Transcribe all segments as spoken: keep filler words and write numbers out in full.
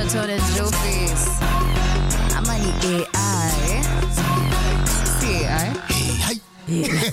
Tone Joface. Ama ni A I. Si A I. Hey, hi.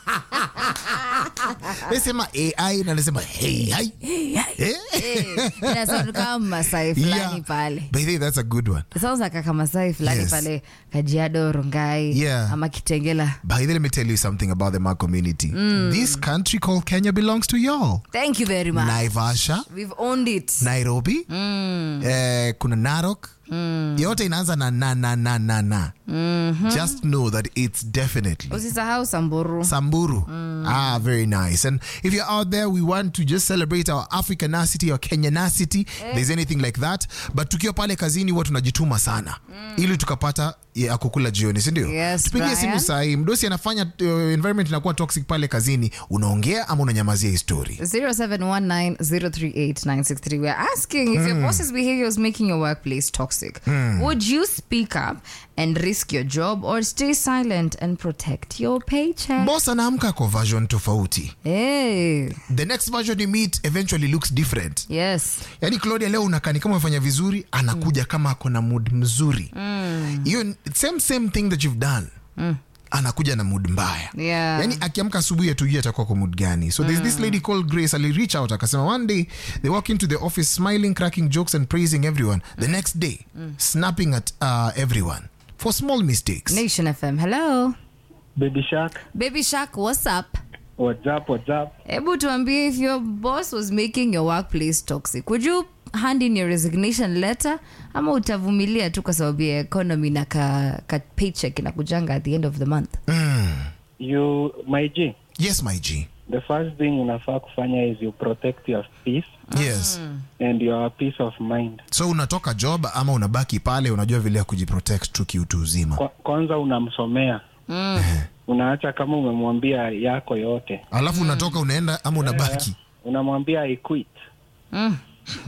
Nasema A I na nasema hey, hi. Hey, hey. Inasound kama Masai fulani pale. But I think that's a good one. It sounds like a Masai fulani Yes. pale Kajiado, Rongai, Yeah. ama Kitengela. But let me tell you something about the Ma community. Mm. This country called Kenya belongs to y'all. Thank you very much. Naivasha, We've owned it. Nairobi, mm. eh, kuna Narok. Mm. Yote inaanza na na na na na na. Mm-hmm. Just know that it's definitely Usisahau Samburu. Samburu. Mm. Ah, very nice. And if you're out there, we want to just celebrate our Africanacity or Kenyanacity. Eh. There's anything like that. But tukiwa pale kazini huwa tunajituma sana. Mm. Ili tukapata ya kukula jioni, si ndio? Yes, tupigie simu sahi. Mdosi anafanya uh, environment inakuwa toxic pale kazini. Unaongea ama unanyamazia hii story? zero seven one nine zero three eight nine six three. We're asking if mm. your boss's behavior is making your workplace toxic. Mm. Would you speak up and risk your job or stay silent and protect your paycheck? Boss anaamka kwa version tofauti. Hey. The next version you meet eventually looks different. Yes. Yani Claudia leo unakani kama umefanya vizuri, anakuja mm. kama akona mood mzuri. Hiyo mm. same same thing that you've done. Mm. Anakuja na mood mbaya. Yeah. Yani akiamka asubuhi atujue atakuwa kwa mood gani. So there's mm. this lady called Grace. Ali reach out akasema one day they walk into the office smiling, cracking jokes and praising everyone. The next day mm. snapping at uh, everyone for small mistakes. Nation F M. Hello. Baby Shark. Baby Shark, what's up? What's up, what's up? Ebu tuambie, if your boss was making your workplace toxic, would you hand in your resignation letter ama utavumilia tu kwa sababu ya economy na ka, ka paycheck inakujanga at the end of the month? Mm. You, my G. Yes, my G. The first thing unafaa kufanya is you protect your peace. Yes. And your peace of mind. So unatoka job ama unabaki pale unajua vile ya kujiprotect tu kiutu uzima? Kwa, kwanza unamsomea. Mm. Unaacha kama umemwambia yako yote. Alafu unatoka unaenda ama unabaki? Yeah, unamwambia I quit. Mm.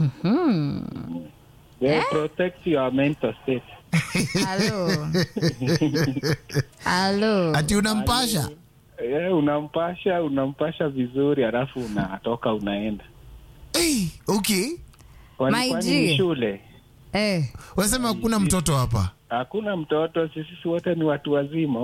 They eh? protect your mental state. Hello. Hello. Ati unampasha? Yeah, unampasha, unampasha vizuri alafu unatoka unaenda. Hey, okay. Kwani kwani shule? Eh. Wasema hakuna mtoto hapa? Hakuna mtoto, sisi wote ni watu wazima.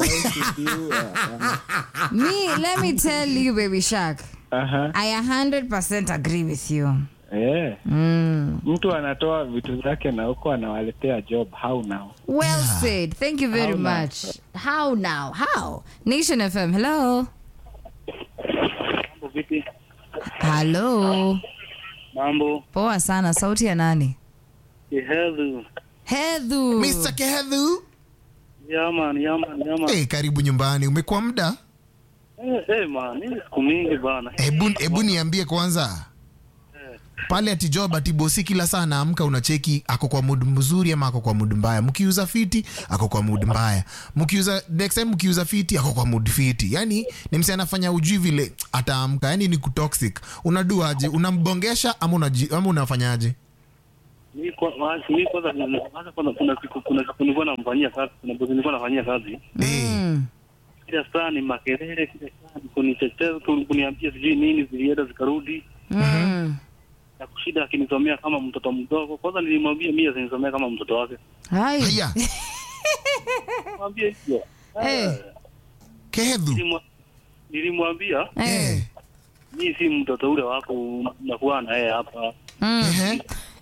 Me, let me tell you, Baby Shark. Uh-huh. I one hundred percent agree with you. Yeah. Mm. Mtu anatoa vitu zake na huko anawaletea job. How now? Well yeah. said. Thank you very How much. Now? How now? How? Nation F M. Hello. Mambo vipi? Hello. Mambo. Poa sana. Sauti ya nani? Hedhu. Hedhu. Mister Hedhu. Yeah man, yeah man, yeah man. Hey, karibu nyumbani. Umekuwa muda? Eh, hey, man, ni siku mingi bana. Hebu hebu niambie kwanza. Pale ati job ati bosi kila saa naamka unacheki ako kwa mood mzuri ama ako kwa mood mbaya. Mkiuza fiti ako kwa mood mbaya. Mkiuza next time mkiuza fiti ako kwa mood fiti. Yani ni msee anafanya ujui vile ataamka. Yani ni kutoxic. Unaduaje? Unambongesha ama unaji, ama unafanyaje? Mimi kwa mimi kwanza hata kuna kuna siku kuna siku nilikuwa namfanyia kazi, kuna bosi nilikuwa nafanyia kazi. Mm. Kila saa ni makelele, kila saa ni kuniteteza, kuniambia sijui nini zilienda zikarudi. Mm. Na kushida akinisomea kama mtoto mdogo. Kwanza nilimwambia mimi asinisomee kama mtoto wake. Hai. Haya. Mwambie hivyo. Eh. Hedhu. Nilimwambia eh mimi si mtoto ule wako nakuwa na yeye hapa. Mm.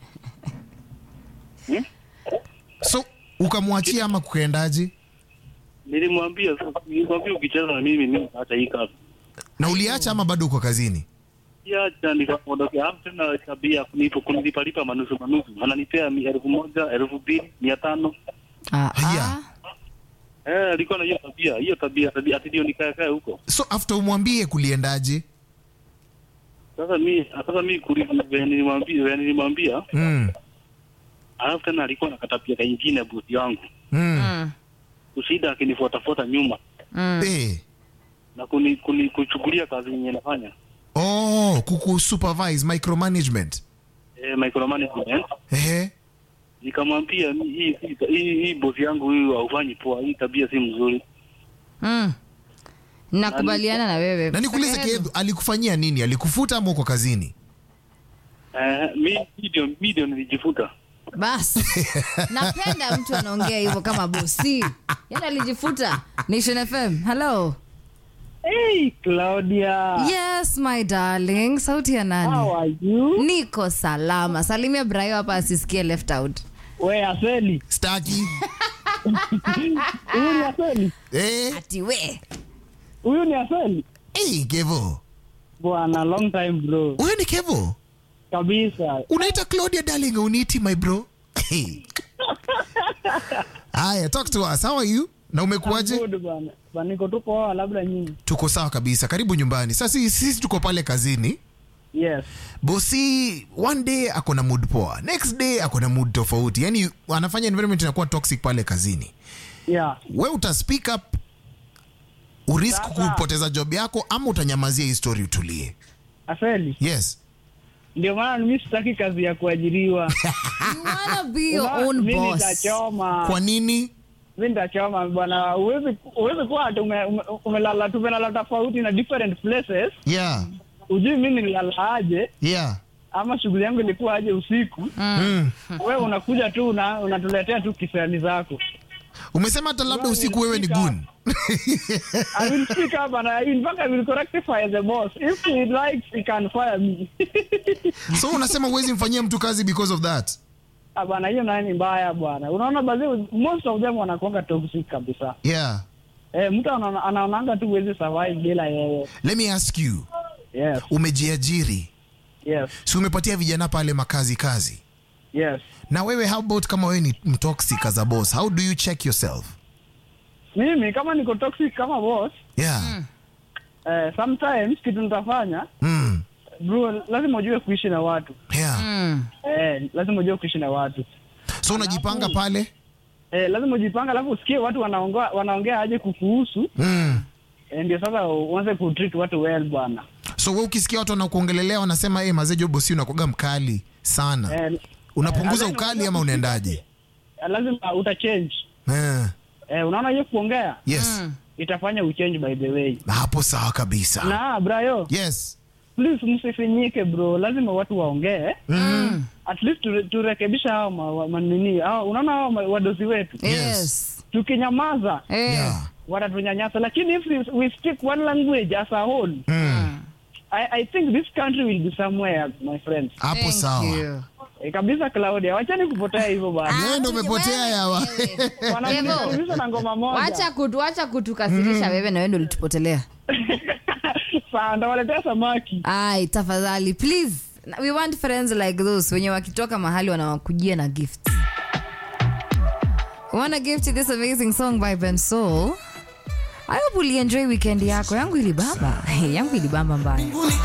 Hmm? So ukamwachia ama kukaendaje? Nilimwambia nilimwambia ukicheza na mimi mimi hata hii kazi. Na uliacha ama bado uko kazini? Ya jana nikaondoka hapo tena tabia kunipo kunilipa lipa manusu manusu. Ananipea elfu moja, elfu mbili, mia tano. Ah. Haya. Eh, alikuwa na hiyo tabia, hiyo tabia tabia ati ndio nikae kae huko. So after umwambie kuliendaje? Sasa mimi sasa mimi kulipa nilimwambia nilimwambia. Mm. Alafu tena alikuwa na katapia kingine bosi wangu. Mm. Kushida akinifuatafuata nyuma. Mm. Eh. Na kuni, kuni kuchukulia kazi yenyewe nafanya. Oh, kuku supervise micromanagement. Eh, micromanagement. Eh. Nikamwambia hii hii hii bosi yangu huyu haufanyi poa, hii tabia si mzuri. Mm. Nakubaliana na wewe. Na nikuulize Hedhu, alikufanyia nini? Alikufuta ama uko kazini? Eh, mimi ndio ndio nilijifuta. Bas. Napenda mtu anaongea hivyo kama bosi. Yeye alijifuta. Nation F M. Hello. Hey, Claudia. Yes, my darling. Sauti ya nani? How are you? Niko salama. Salimia Brayo hapa asisikie left out. We Aseli. Staki. Huyu ni Aseli. Eh, Ati we. Huyu ni Aseli. hey, Kevo. Bwana, long time bro. Wewe ni Kevo? Kabisa. Unaita Claudia darling, uniiti my bro. Hey. Aya, talk to us. How are you? Na umekuaje? Good bwana. Bwana niko tu poa, labda nyinyi. Tuko sawa kabisa. Karibu nyumbani. Sasa sisi, sisi tuko pale kazini. Yes. Bosi one day ako na mood poa, next day ako na mood tofauti. Yani anafanya environment inakuwa toxic pale kazini. Yeah. We uta speak up urisk Sasa. kupoteza job yako ama utanyamazia hii story utulie? Aseli. Yes. Ndio maana mimi sitaki kazi ya kuajiriwa. You wanna be your Unaona, own mimi boss. nitachoma. Kwa nini? Mimi nitachoma bwana. Uwezi uwezi kuwa ati ume, ume, umelala tumelala tofauti na different places. Yeah. Ujui mimi nilala aje Yeah. ama shughuli yangu ilikuwa aje usiku. Mm. Wewe unakuja tu una, unatuletea tu kisani zako. Umesema hata labda Well, usiku wewe ni speak up. goon. I will speak up and I, in fact I will rectify the boss. If he likes, he can fire me. So unasema uwezi mfanyia mtu kazi because of that? Ah, bwana, hiyo nayo ni mbaya bwana. Unaona baadhi most of them wanakuanga toxic kabisa. Yeah. Eh, mtu anaona- anaonanga tu huwezi survive bila yeye. Let me ask you. Yes. Umejiajiri. Yes. Si umepatia vijana pale makazi kazi. Yes. Na wewe how about kama wewe ni mtoxic as a boss? How do you check yourself? Mimi kama niko toxic kama boss, Yeah. eh, sometimes kitu nitafanya, Mm. bro, lazima ujue kuishi na watu. Yeah. Mm. Eh, lazima ujue kuishi na watu. So unajipanga pale? Eh, lazima ujipanga alafu usikie watu wanaongea wanaongea aje kukuhusu. Mm. Eh, ndio sasa uanze kutreat watu well bwana. So wewe ukisikia watu wanakuongelelea wanasema eh, mazee job bosi unakuwa mkali sana. Eh, Unapunguza eh, ukali ama unaendaje? eh, lazima utachange. Eh. Eh, unaona hiyo kuongea Yes. itafanya uchange by the way. Hapo sawa kabisa. Na brayo, Yes. please msifinyike bro, lazima watu waongee. Mm. At least ture- turekebisha hao ma- manini. Hao unaona hao ma- wadosi wetu. Yes. Tukinyamaza Eh. Yeah. watatunyanyasa, lakini if we, we speak one language as a whole, Mm. I, I think this country will be somewhere my friends. Hapo Thank sawa. you. E, kabisa Claudia, wachani kupotea hivyo bwana. Wewe ndio umepotea yawa. Wananisikiliza na ngoma moja. Wacha kutu, wacha kutukasirisha wewe na wewe ndio ulitupotelea. Saa ndawaletea samaki. Ai, tafadhali please. We want friends like those wenye wakitoka mahali wanawakujia na gifts. We want to gift you this amazing song by Ben Soul. I hope you enjoy weekend yako. Yangu ilibamba. Yangu ilibamba mbaya.